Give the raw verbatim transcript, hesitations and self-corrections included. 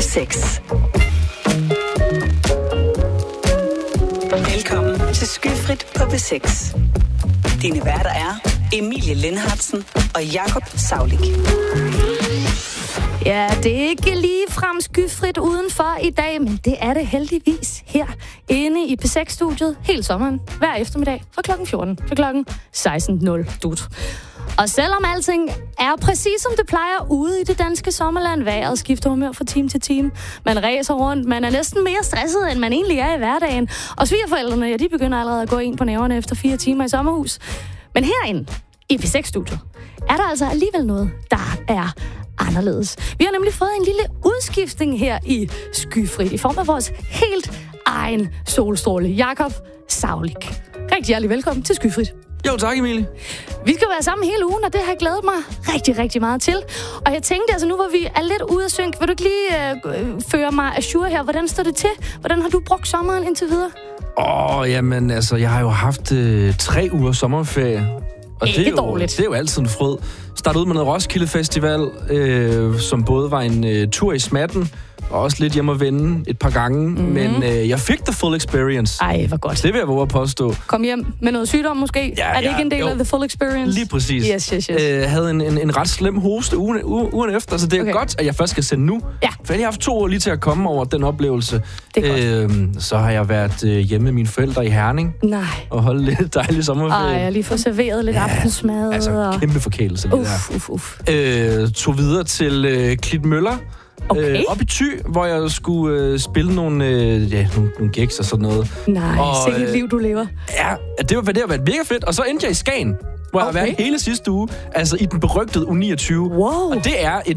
seks. Velkommen til Skyfrit på B seks. Dine værter er Emilie Lindhartsen og Jakob Saulik. Ja, det er ikke lige frem skyfrit udenfor i dag, men det er det heldigvis her inde i P seks-studiet hele sommeren, hver eftermiddag fra klokken fjorten til klokken seksten nul dut. Og selvom alting er præcis som det plejer ude i det danske sommerland, vejret skifter humør fra time til time, man ræser rundt, man er næsten mere stresset, end man egentlig er i hverdagen, og svigerforældrene, ja, de begynder allerede at gå ind på nerverne efter fire timer i sommerhus. Men herinde i P seks-studiet er der altså alligevel noget, der er anderledes. Vi har nemlig fået en lille udskiftning her i Skyfrit i form af vores helt egen solstråle, Jakob Saulik. Rigtig hjertelig velkommen til Skyfrit. Jo, tak Emilie. Vi skal være sammen hele ugen, og det har jeg glædet mig rigtig, rigtig meget til. Og jeg tænkte, altså nu hvor vi er lidt ude af synk, vil du ikke lige øh, føre mig ajour her? Hvordan står det til? Hvordan har du brugt sommeren indtil videre? Åh, oh, jamen altså, jeg har jo haft øh, tre uger sommerferie. Og ikke det er jo, dårligt. Det er jo altid en fryd. Startede ud med noget Roskilde Festival, øh, som både var en øh, tur i smatten, og også lidt hjem og vende et par gange. Mm-hmm. Men øh, jeg fik the full experience. Ej, hvor godt. Det vil jeg våge at påstå. Kom hjem med noget sygdom måske? Ja, er det ja, ikke en del jo. af the full experience? Lige præcis. Yes, yes, yes. Jeg øh, havde en, en, en ret slem hoste ugen, u, ugen efter, så det er okay. godt, at jeg først skal sende nu. Ja. For jeg har haft to år lige til at komme over den oplevelse. Det er godt. Øh, så har jeg været øh, hjemme med mine forældre i Herning. Nej. Og holde lidt dejlig sommerferie. Ej, jeg lige får serveret lidt ja, aftensmad. Altså, og... kæmpe forkælelse lige Uf, der. uf, uf. Øh, tog videre til øh, Klitmøller. Okay. Øh, op i Thy, hvor jeg skulle øh, spille nogle, øh, ja, nogle, nogle gigs og sådan noget. Nej, og, sikkert øh, liv, du lever. Ja, det var, det har været mega fedt. Og så endte jeg i Skagen, hvor okay. jeg har været hele sidste uge. Altså i den berygtede U niogtyve. Wow. Og det er et